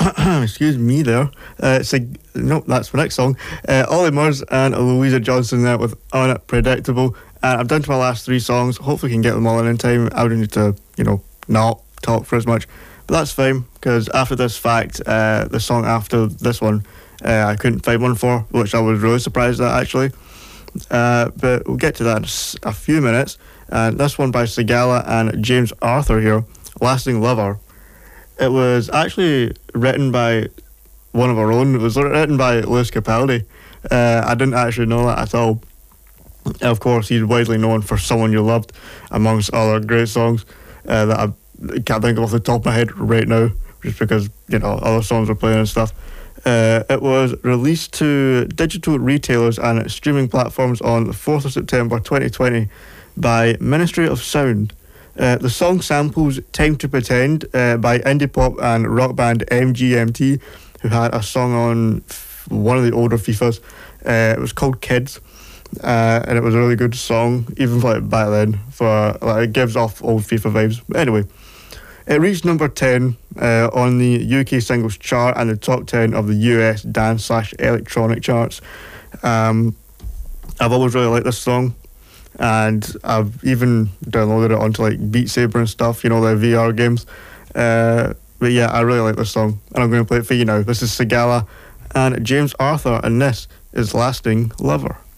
Excuse me there. No, that's my next song. Ollie Murs and Louisa Johnson there with Unpredictable. And I'm down to my last three songs. Hopefully, I can get them all in time. I don't need to, not talk for as much. But that's fine, because after this fact, the song after this one, I couldn't find one for, which I was really surprised at, actually. But we'll get to that in a few minutes. And this one by Sigala and James Arthur here, Lasting Lover. It was actually written by one of our own. It was written by Lewis Capaldi. I didn't actually know that at all. Of course, he's widely known for Someone You Loved, amongst other great songs that I can't think of off the top of my head right now, just because, other songs are playing and stuff. It was released to digital retailers and streaming platforms on the 4th of September 2020 by Ministry of Sound. The song samples Time to Pretend by indie pop and rock band MGMT, who had a song on one of the older FIFAs. It was called Kids, and it was a really good song, even for back then. It gives off old FIFA vibes. But anyway, it reached number 10 on the UK singles chart and the top 10 of the US dance/electronic charts. I've always really liked this song, and I've even downloaded it onto Beat Saber and stuff, the VR games. But yeah, I really like this song, and I'm going to play it for you now. This is Sigala and James Arthur, and this is Lasting Lover.